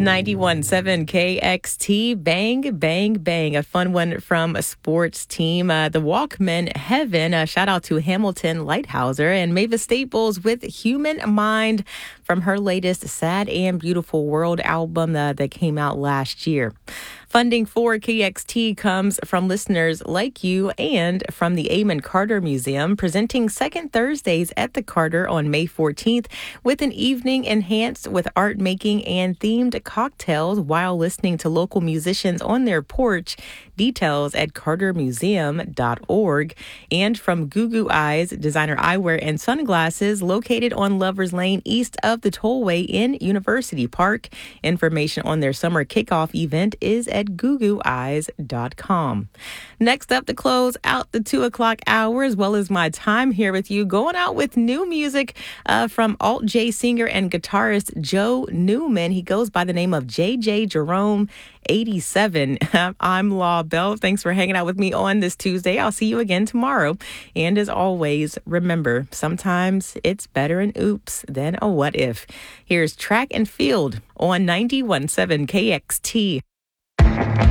91.7 KXT, Bang, Bang, Bang. A fun one from a sports team. The Walkmen Heaven. Shout out to Hamilton Lighthouser and Mavis Staples with Human Mind from her latest Sad and Beautiful World album that came out last year. Funding for KXT comes from listeners like you and from the Amon Carter Museum, presenting Second Thursdays at the Carter on May 14th with an evening enhanced with art making and themed cocktails while listening to local musicians on their porch. Details at cartermuseum.org. And from Goo Goo Eyes, designer eyewear and sunglasses located on Lovers Lane east of the Tollway in University Park. Information on their summer kickoff event is at googooeyes.com. Next up to close out the 2 o'clock hour, as well as my time here with you, going out with new music from Alt J singer and guitarist Joe Newman. He goes by the name of JJ Jerome 87. I'm Law Bell. Thanks for hanging out with me on this Tuesday. I'll see you again tomorrow. And as always, remember, sometimes it's better an oops than a what if. Here's Track and Field on 91.7 KXT.